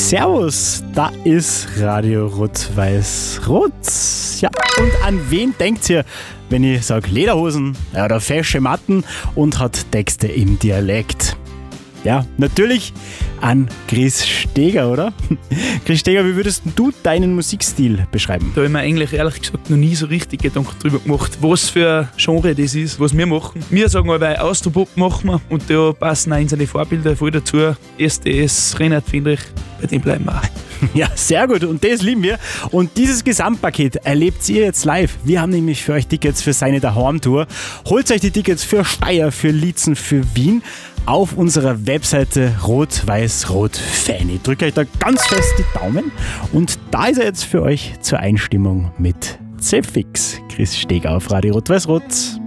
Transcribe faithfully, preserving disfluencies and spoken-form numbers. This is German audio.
Servus, da ist Radio Rot-Weiß-Rot. Ja, und an wen denkt ihr, wenn ich sage Lederhosen ja, oder fesche Matten und hat Texte im Dialekt? Ja, natürlich an Chris Steger, oder? Chris Steger, wie würdest du deinen Musikstil beschreiben? Da habe ich mir eigentlich ehrlich gesagt noch nie so richtig Gedanken drüber gemacht, was für ein Genre das ist, was wir machen. Wir sagen aber Austropop machen wir und da passen auch unsere Vorbilder voll dazu. S D S, Reinhard Fendrich, bei dem bleiben wir auch. Ja, sehr gut und das lieben wir. Und dieses Gesamtpaket erlebt ihr jetzt live. Wir haben nämlich für euch Tickets für seine Daheim-Tour. Holt euch die Tickets für Steyr, für Liezen, für Wien auf unserer Webseite Rot-Weiß-Rot-Fan. Ich drücke euch da ganz fest die Daumen und da ist er jetzt für euch zur Einstimmung mit C-Fix. Chris Steger auf Radio Rot-Weiß-Rot.